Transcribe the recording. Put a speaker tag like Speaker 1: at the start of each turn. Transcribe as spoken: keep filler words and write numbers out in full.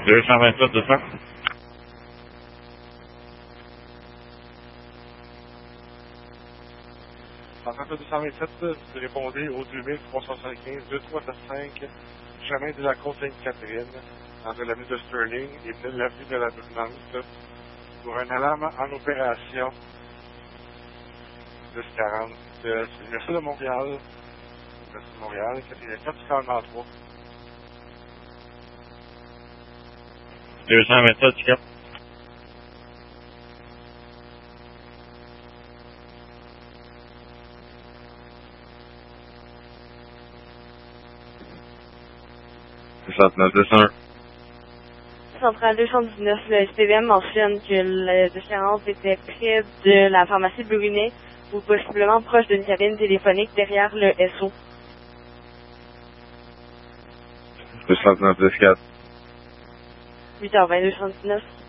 Speaker 1: deux cent vingt-sept, deux cents.
Speaker 2: En fait, deux cent vingt-sept, vous répondez au deux mille trois cent soixante-quinze, deux trois sept cinq, chemin de la côte Sainte-Catherine, entre l'avenue de Sterling et l'avenue de la Brunante, pour un alarme en opération dix quarante. C'est l'Université de Montréal, l'Université de Montréal, quatre quarante trois.
Speaker 1: deux cent vingt-sept, tu captes. soixante-neuf, deux cent un.
Speaker 3: Centrale deux cent dix-neuf, le S P V M mentionne que le deux cent quarante était près de la pharmacie Brunet ou possiblement proche d'une cabine téléphonique derrière le S O.
Speaker 1: soixante-neuf, deux cent quatre.
Speaker 3: huit heures vingt, deux cent dix-neuf.